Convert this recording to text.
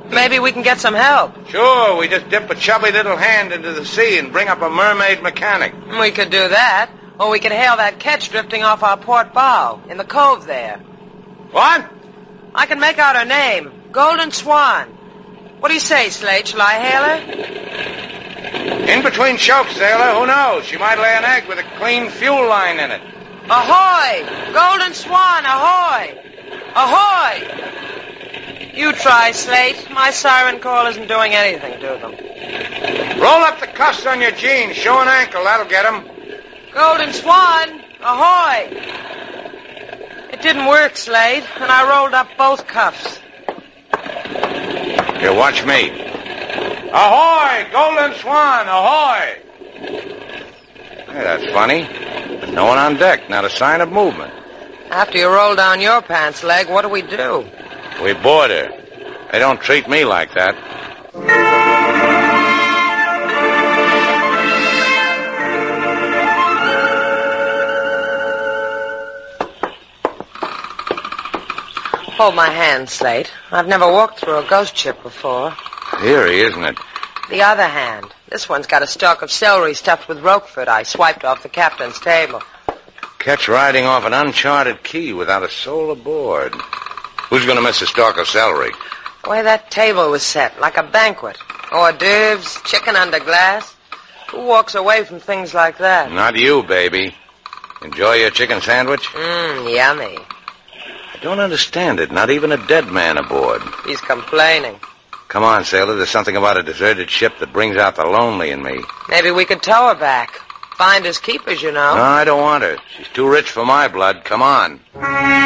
Maybe we can get some help. Sure, we just dip a chubby little hand into the sea and bring up a mermaid mechanic. We could do that. Or we could hail that ketch drifting off our port bow, in the cove there. What? I can make out her name. Golden Swan. What do you say, Slate? Shall I hail her? In between chokes, sailor. Who knows? She might lay an egg with a clean fuel line in it. Ahoy! Golden Swan, ahoy! Ahoy! You try, Slate. My siren call isn't doing anything to them. Roll up the cuffs on your jeans. Show an ankle. That'll get 'em. Golden Swan, ahoy! It didn't work, Slade, and I rolled up both cuffs. Here, watch me. Ahoy! Golden Swan, ahoy! Hey, that's funny. There's no one on deck, not a sign of movement. After you roll down your pants leg, what do we do? We board her. They don't treat me like that. Hold my hand, Slate. I've never walked through a ghost ship before. Eerie, isn't it? The other hand. This one's got a stalk of celery stuffed with Roquefort I swiped off the captain's table. Catch riding off an uncharted key without a soul aboard. Who's going to miss a stalk of celery? The way that table was set, like a banquet. Hors d'oeuvres, chicken under glass. Who walks away from things like that? Not you, baby. Enjoy your chicken sandwich? Yummy. I don't understand it. Not even a dead man aboard. He's complaining. Come on, sailor. There's something about a deserted ship that brings out the lonely in me. Maybe we could tow her back. Finders keepers, you know. No, I don't want her. She's too rich for my blood. Come on.